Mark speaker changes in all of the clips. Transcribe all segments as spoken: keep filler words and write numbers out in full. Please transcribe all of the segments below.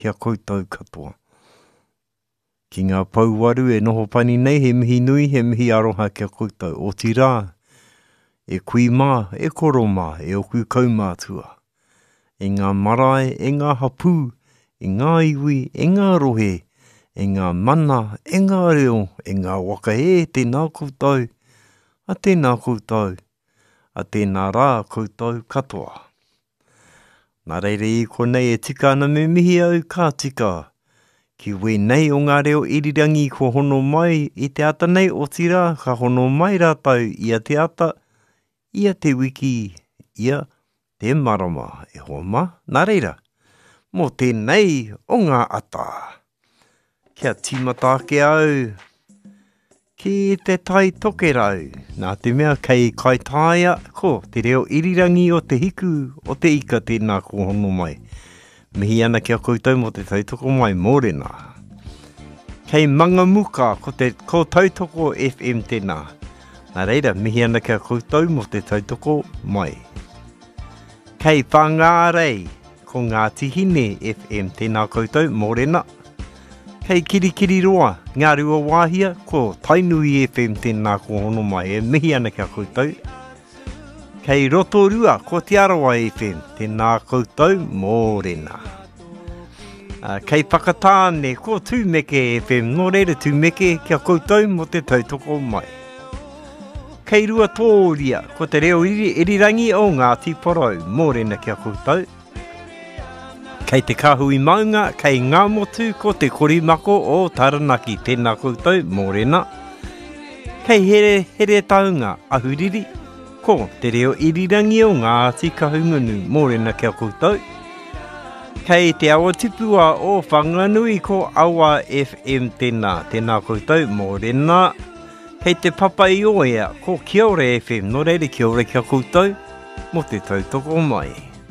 Speaker 1: kia koutou katoa. Ki ngā pauwaru e noho pani nei, he mihi nui, he mihi aroha kia koutou. O ti rā, e kui mā, e koro mā, e oku kaumātua. E ngā marae, e ngā hapū, e ngā iwi, e ngā rohe, e ngā mana, e ngā reo, e ngā waka e tēnā koutou, a tēnā koutou, a tēnā rā koutou katoa. Nā reire i konei e tika ana me mihi au ka tika, ki we nei o ngā reo irirangi ko hono mai i te ata nei o tira, ka hono mai rātau ia te ata, ia te wiki, ia te marama e hoa ma. Nā reira, mō tēnei o ngā ata. Kia tīmata ke au, ki te tai toke rau, nā te mea kei kai tāia, ko te reo irirangi o te hiku, o te ika tēnā ko hono mai. Mihi ana kia koutou mo te tautoko mai mōrena. Kei mangamuka ko te ko tautoko F M tēnā. Nā reira, mihi ana kia koutou mo te tautoko mai. Kei whangārei ko ngā tihine F M tēnā koutou mōrena. Kei kirikiri roa, ngā rua wāhia, ko Tainui F M tēnā ko hono mai, e mihi ana kia koutou. Kei Rotorua, ko Te Arawa F M, tēnā koutou mōrena. Uh, kei Whakatāne, ko Tūmeke F M, nō reira Tūmeke, kia koutou mo te tautoko mai. Kei Rua Tōria, ko te reo iri, irirangi o ngā tīporau, mōrena kia koutou. Kei te kahui maunga, kei ngā motu, ko te korimako o Taranaki, tēnā koutou mōrena. Kei here, here taunga, ahuriri, ko te reo irirangi o ngā tika hungunu, mōrena kia koutou. Kei te awa tipua o Whanganui ko Awa F M tēnā, tēnā koutou mōrena. Kei te papai oea ko Kiore F M, no reire Kiore kia koutou, mo te tautoko mai.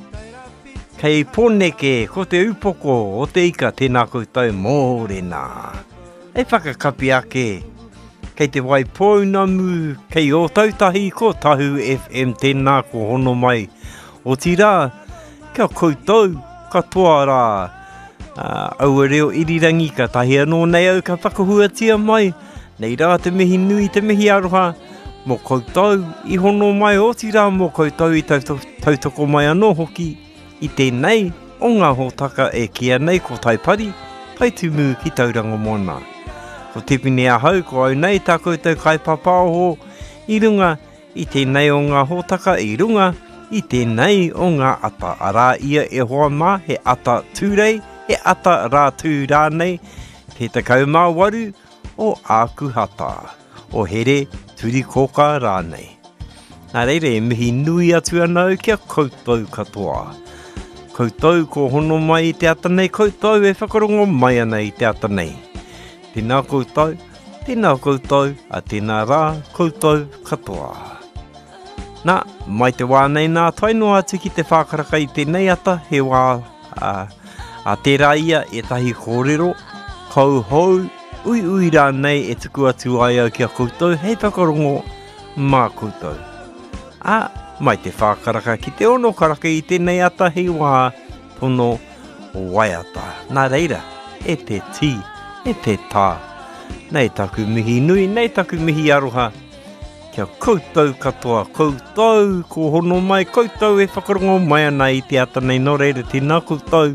Speaker 1: Kei Poneke ko te upoko o te ika, tēnā koutou mōrena. E whakakapi ake. Kei te Waipounamu, kei o tautahi ko Tahu F M tēnā ko hono mai. O tira, kia koutou, katoa rā. Uh, aua reo irirangi ka tahi anō nei au ka whakahuatia mai. Nei rā te mihi nui, te mihi aroha. Mō koutou, i hono mai o tira mō koutou i tautoko mai anō hoki. I tēnei, o ngā hōtaka e kia nei ko taipari, taitumu ki tauranga mona. Ko tepine ahau, ko au nei tā koutou kai papaoho i runga, i tēnei o ngā hōtaka i runga, i tēnei o ngā ata. Arā ia e hoa mā, he ata tūrei, he ata rā tū rānei, he takau mā waru o ākuhata, o here turi koka rānei. Nā reire, e mihi nui atu anau kia koutou katoa. Koutou ko hono mai i te ata nei, koutou e whakarongo mai ana i te ata nei. Tēnā koutou, tēnā koutou, a tēnā rā koutou katoa. Nā, mai te wā nei nā tainoa atu ki te whākaraka i tēnei ata, he wā a, a tērā ia e tahi kōrero, kau hou, ui ui rā nei e tuku atu ai au kia koutou, hei whakarongo mā koutou. A, mai te whākaraka ki te ono karaka i tēnei ata, hei wā tono waiata. Nā reira, e te tī. E te tā, nei taku mihi nui, nei taku mihi aroha, kia koutou katoa, koutou ko hono mai, koutou e whakarongo mai ana i te ata nei, no reira tēnā koutou,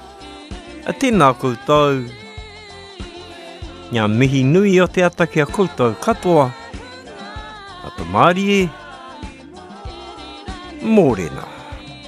Speaker 1: a tēnā koutou, ngā mihi nui o te ata kia koutou katoa, a te Mārie, mōrena.